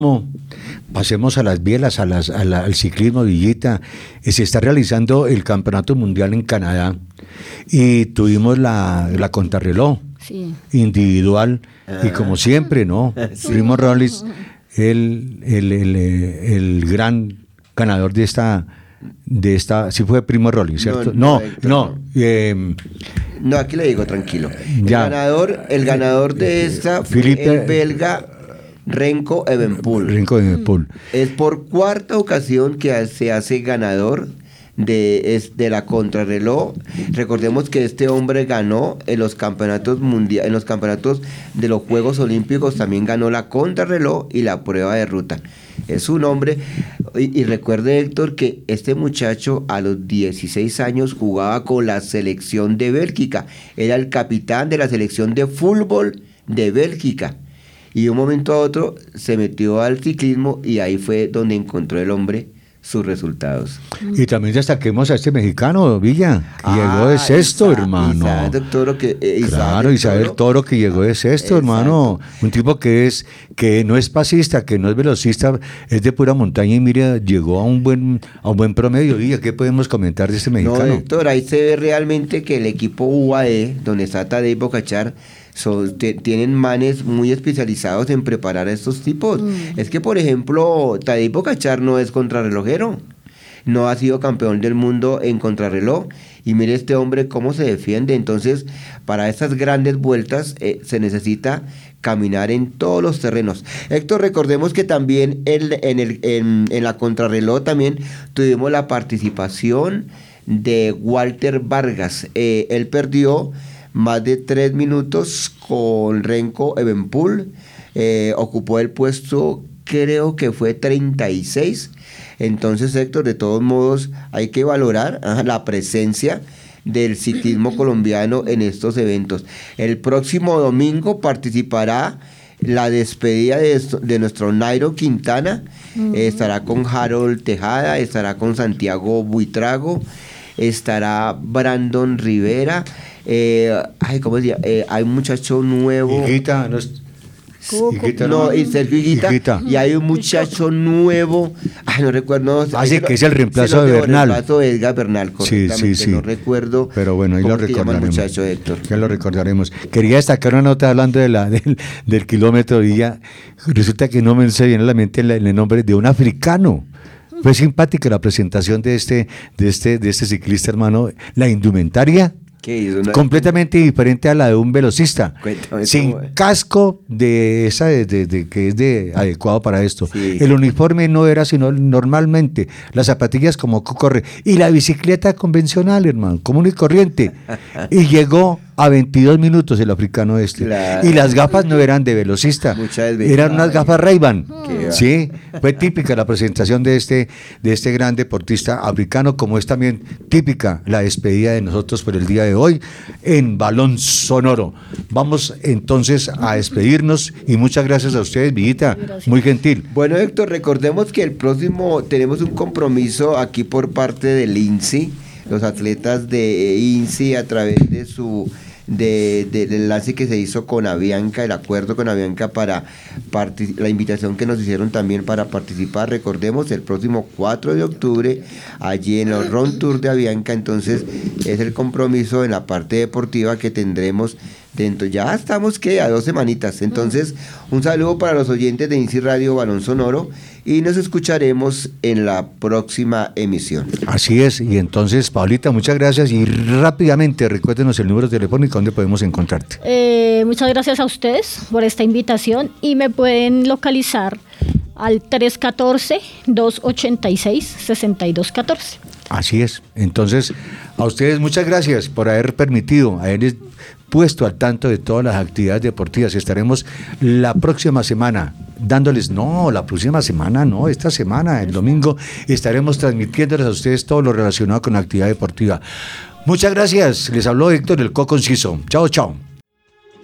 Pasemos a las bielas, al ciclismo, Villita. Se está realizando el Campeonato Mundial en Canadá y tuvimos la contrarreloj individual y como siempre, ¿no? Primo Roglic, el gran ganador de esta, sí fue Primo Roglic, ¿cierto? No, aquí le digo, tranquilo. Ya. El ganador de esta fue el belga Remco Evenepoel. Es por cuarta ocasión que se hace ganador de la contrarreloj. Recordemos que este hombre ganó en los campeonatos mundiales, en los campeonatos de los Juegos Olímpicos, también ganó la contrarreloj y la prueba de ruta. Es un hombre, y recuerde, Héctor, que este muchacho a los 16 años jugaba con la selección de Bélgica, era el capitán de la selección de fútbol de Bélgica, y de un momento a otro se metió al ciclismo y ahí fue donde encontró el hombre sus resultados. Y también destaquemos a este mexicano, Villa, que llegó de sexto, hermano. Isabel Toro, que llegó de sexto, hermano. Un tipo que no es pasista, que no es velocista, es de pura montaña y mira, llegó a un buen promedio. Villa, ¿qué podemos comentar de este mexicano? No, Héctor, ahí se ve realmente que el equipo UAE, donde está Tadej Pogačar, tienen manes muy especializados en preparar a estos tipos. Es que, por ejemplo, Tadej Pogačar no es contrarrelojero, no ha sido campeón del mundo en contrarreloj, y mire este hombre cómo se defiende. Entonces, para estas grandes vueltas se necesita caminar en todos los terrenos. Héctor, recordemos que también en la contrarreloj también tuvimos la participación de Walter Vargas. Él perdió más de 3 minutos con Remco Evenepoel, ocupó el puesto, creo que fue 36. Entonces, Héctor, de todos modos hay que valorar la presencia del ciclismo colombiano en estos eventos. El próximo domingo participará la despedida de nuestro Nairo Quintana, estará con Harold Tejada, estará con Santiago Buitrago, estará Brandon Rivera, ¿cómo se llama? Hay un muchacho nuevo. Sergio Higuita. Y hay un muchacho nuevo, no recuerdo. Que es el reemplazo de Bernal. El reemplazo de Edgar Bernal, correctamente. Sí. No recuerdo. Pero bueno, ahí lo recordaremos. Muchacho, Héctor. Ya lo recordaremos. Quería destacar una nota hablando del kilómetro y ya resulta que no me se viene a la mente el nombre de un africano. Fue simpática la presentación de este ciclista, hermano. La indumentaria completamente diferente a la de un velocista. Cuéntame, sin casco que es adecuado para esto. Sí. El uniforme no era sino normalmente, las zapatillas como corre y la bicicleta convencional, hermano, común y corriente. Y llegó a 22 minutos el africano Claro. Y las gafas no eran de velocista, eran unas gafas Ray-Ban. Sí, fue típica la presentación de este gran deportista africano, como es también típica la despedida de nosotros por el día de hoy en Balón Sonoro. Vamos entonces a despedirnos y muchas gracias a ustedes, Villita, muy gentil. Bueno, Héctor, recordemos que el próximo tenemos un compromiso aquí por parte del INSI, los atletas de INSI a través de del enlace que se hizo con Avianca, el acuerdo con Avianca para la invitación que nos hicieron también para participar. Recordemos, el próximo 4 de octubre, allí en el Run Tour de Avianca. Entonces, es el compromiso en la parte deportiva que tendremos dentro. Ya estamos a 2 semanitas. Entonces, un saludo para los oyentes de INSI Radio Balón Sonoro y nos escucharemos en la próxima emisión. Así es, y entonces, Paulita, muchas gracias y rápidamente recuérdenos el número telefónico donde podemos encontrarte. Muchas gracias a ustedes por esta invitación y me pueden localizar al 314-286-6214. Así es, entonces a ustedes muchas gracias por haber permitido, haber puesto al tanto de todas las actividades deportivas. Estaremos la próxima semana esta semana, el domingo, estaremos transmitiéndoles a ustedes todo lo relacionado con la actividad deportiva. Muchas gracias, les habló Héctor el Co Conciso. Chao, chao.